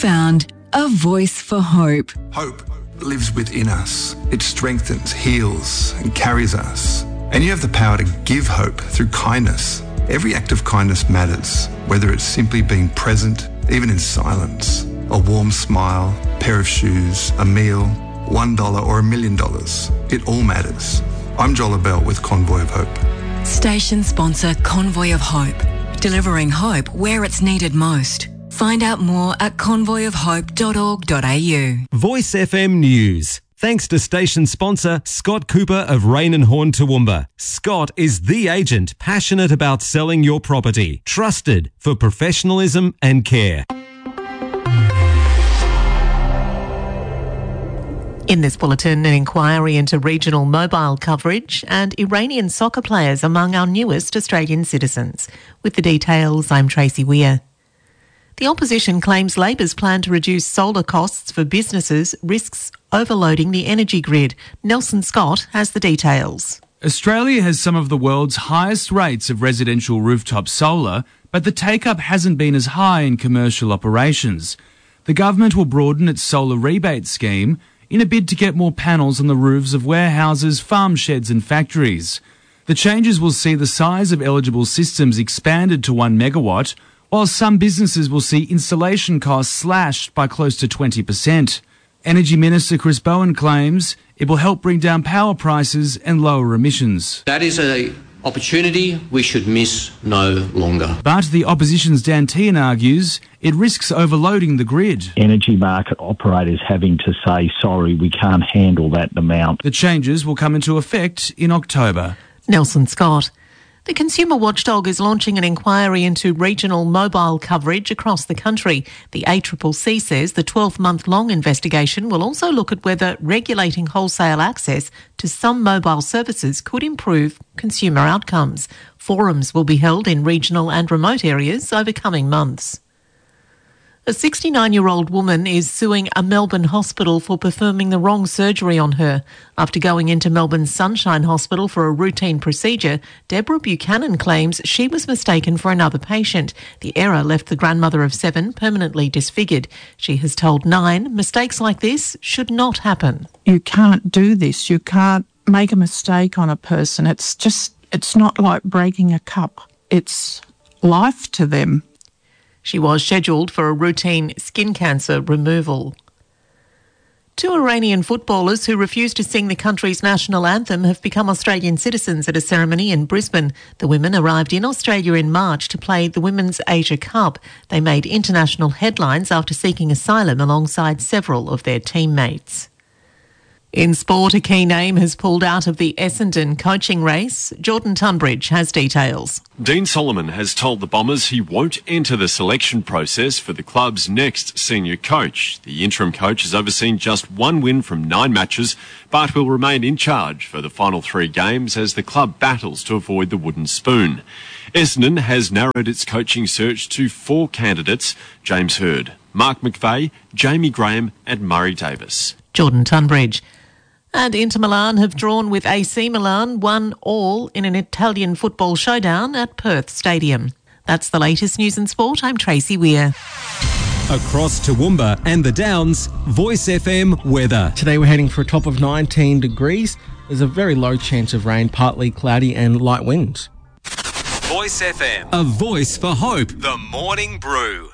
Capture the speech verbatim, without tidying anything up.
found a voice for hope. Hope lives within us. It strengthens, heals, and carries us. And you have the power to give hope through kindness. Every act of kindness matters, whether it's simply being present, even in silence, a warm smile, a pair of shoes, a meal, one dollar or a million dollars. It all matters. I'm Joel Bell with Convoy of Hope. Station sponsor Convoy of Hope, delivering hope where it's needed most. Find out more at convoy of hope dot org dot a u. Voice F M News. Thanks to station sponsor Scott Cooper of Rain and Horn Toowoomba. Scott is the agent passionate about selling your property, trusted for professionalism and care. In this bulletin, an inquiry into regional mobile coverage and Iranian soccer players among our newest Australian citizens. With the details, I'm Tracy Weir. The opposition claims Labor's plan to reduce solar costs for businesses risks overloading the energy grid. Nelson Scott has the details. Australia has some of the world's highest rates of residential rooftop solar, but the take-up hasn't been as high in commercial operations. The government will broaden its solar rebate scheme in a bid to get more panels on the roofs of warehouses, farm sheds and factories. The changes will see the size of eligible systems expanded to one megawatt, while some businesses will see installation costs slashed by close to twenty percent. Energy Minister Chris Bowen claims it will help bring down power prices and lower emissions. That is an opportunity we should miss no longer. But the opposition's Dan Tehan argues it risks overloading the grid. Energy market operators having to say, sorry, we can't handle that amount. The changes will come into effect in October. Nelson Scott. The Consumer Watchdog is launching an inquiry into regional mobile coverage across the country. The A C C C says the twelve-month-long investigation will also look at whether regulating wholesale access to some mobile services could improve consumer outcomes. Forums will be held in regional and remote areas over coming months. A sixty-nine-year-old woman is suing a Melbourne hospital for performing the wrong surgery on her. After going into Melbourne's Sunshine Hospital for a routine procedure, Deborah Buchanan claims she was mistaken for another patient. The error left the grandmother of seven permanently disfigured. She has told Nine mistakes like this should not happen. You can't do this. You can't make a mistake on a person. It's just, it's not like breaking a cup. It's life to them. She was scheduled for a routine skin cancer removal. Two Iranian footballers who refused to sing the country's national anthem have become Australian citizens at a ceremony in Brisbane. The women arrived in Australia in March to play the Women's Asia Cup. They made international headlines after seeking asylum alongside several of their teammates. In sport, a key name has pulled out of the Essendon coaching race. Jordan Tunbridge has details. Dean Solomon has told the Bombers he won't enter the selection process for the club's next senior coach. The interim coach has overseen just one win from nine matches, but will remain in charge for the final three games as the club battles to avoid the wooden spoon. Essendon has narrowed its coaching search to four candidates: James Hird, Mark McVeigh, Jamie Graham and Murray Davis. Jordan Tunbridge. And Inter Milan have drawn with A C Milan one all in an Italian football showdown at Perth Stadium. That's the latest news and sport. I'm Tracy Weir. Across Toowoomba and the Downs, Voice F M weather. Today we're heading for a top of nineteen degrees. There's a very low chance of rain, partly cloudy and light winds. Voice F M, a voice for hope. The Morning Brew.